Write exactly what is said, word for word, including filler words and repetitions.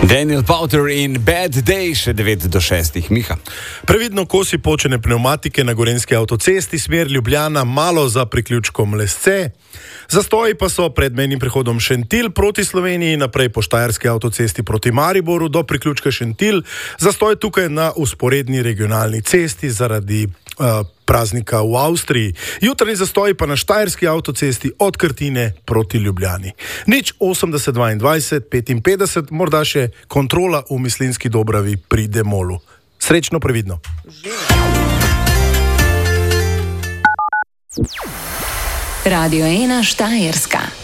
Daniel Powter in Bad Day, še devet do šestih. Miha. Previdno kosi počene pneumatike na gorenjski avtocesti, smer Ljubljana, malo za priključkom Lesce. Zastoji pa so pred mejnim prehodom Šentilj proti Sloveniji, naprej po štajerski avtocesti proti Mariboru do priključka Šentilj. Zastoj tukaj na vzporedni regionalni cesti zaradi uh, praznika v Avstriji. Jutranji zastoji pa na štajerski avtocesti od Krtine proti Ljubljani. Nič osemdeset dvaindvajset petinpetdeset, morda še kontrola v Mislinjski Dobravi pri Demolu. Srečno, previdno. Radio ena Štajerska.